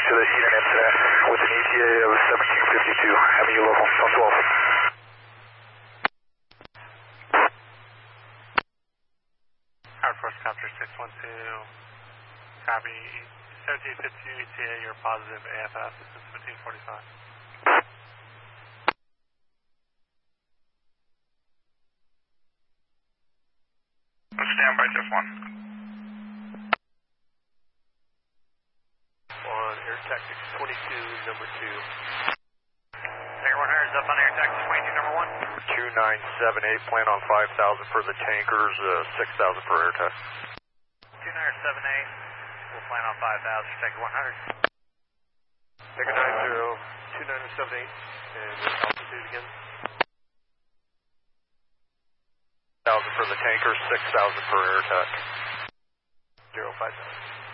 to the heat and incident with an ETA of 1752. Having you local, 12. Howard Force Copter 612. Copy 1752 ETA, you're positive AFS, 1745. Stand by, just one. On Air Tactics 22, number 2. Tiger 100 is up on Air Tactics 22, number 1. 2978, plan on 5,000 for the tankers, 6,000 for air test. 2978, we'll plan on 5,000, Tiger 100. Tiger 90, 2978, and altitude again. 1,000 for the tankers, 6,000 for air tech. 050.